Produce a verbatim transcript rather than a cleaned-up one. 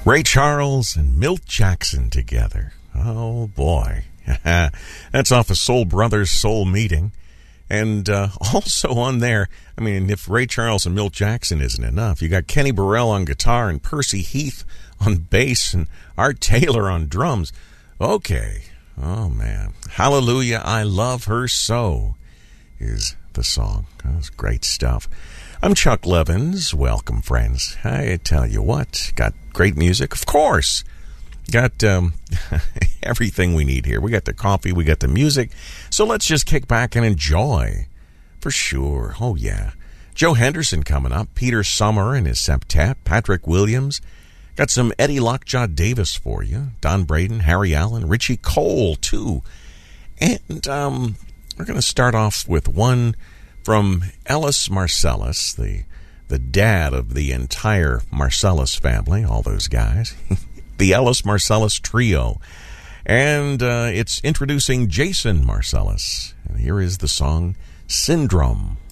Ray Charles and Milt Jackson together. Oh, boy. That's off of Soul Brothers Soul Meeting. And uh, also on there, I mean, if Ray Charles and Milt Jackson isn't enough, you got Kenny Burrell on guitar and Percy Heath on bass and Art Taylor on drums. Okay. Oh, man. Hallelujah, I Love Her So is the song. That's great stuff. I'm Chuck Levins. Welcome, friends. I tell you what, got great music, of course. Got um, everything we need here. We got the coffee, we got the music. So let's just kick back and enjoy. For sure. Oh, yeah. Joe Henderson coming up. Peter Summer and his septet. Patrick Williams. Got some Eddie Lockjaw Davis for you. Don Braden, Harry Allen, Richie Cole, too. And um, we're going to start off with one from Ellis Marsalis, the the dad of the entire Marsalis family, all those guys. The Ellis Marsalis Trio. And uh, it's introducing Jason Marsalis. And here is the song, Syndrome.